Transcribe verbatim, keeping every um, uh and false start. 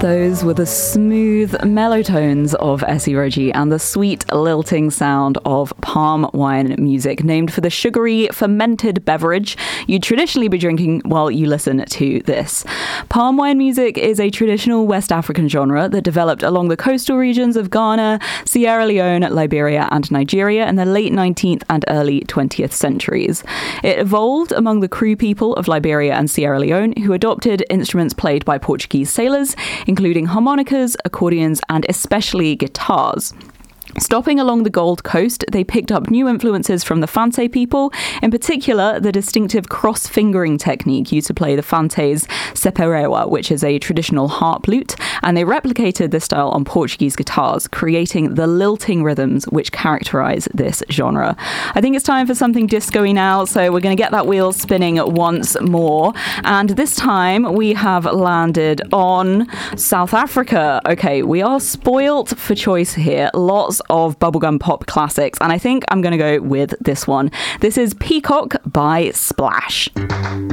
Those were the smooth, mellow tones of Essie Reggie and the sweet, lilting sound of palm wine music, named for the sugary, fermented beverage you'd traditionally be drinking while you listen to this. Palm wine music is a traditional West African genre that developed along the coastal regions of Ghana, Sierra Leone, Liberia, and Nigeria in the late nineteenth and early twentieth centuries. It evolved among the Kru people of Liberia and Sierra Leone, who adopted instruments played by Portuguese sailors, including harmonicas, accordions, and especially guitars. Stopping along the Gold Coast, they picked up new influences from the Fante people, in particular the distinctive cross-fingering technique used to play the Fante's seperewa, which is a traditional harp lute, and they replicated this style on Portuguese guitars, creating the lilting rhythms which characterize this genre. I think it's time for something disco-y now, so we're going to get that wheel spinning once more, and this time we have landed on South Africa. Okay, we are spoilt for choice here. Lots of bubblegum pop classics, and I think I'm going to go with this one. This is Peacock by Splash.